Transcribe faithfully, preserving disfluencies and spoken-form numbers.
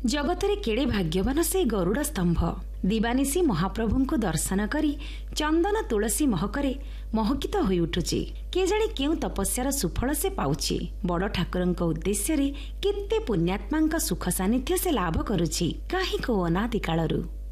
जगतरे केड़े भाग्यवान से गरुड़ स्तंभ। दिवानिशी महाप्रभुଙ୍କୁ दर्शन करी चंदन तुलसी महकरे महकित होई उठुची। के जाने केउ तपस्यार सुफल से पाउची। बड़ ठाकुरଙ୍କ उद्देश्य रे केते पुण्यात्माଙ୍କ सुख सानिध्य से लाभ करुची। काहे को अनादि कालरू।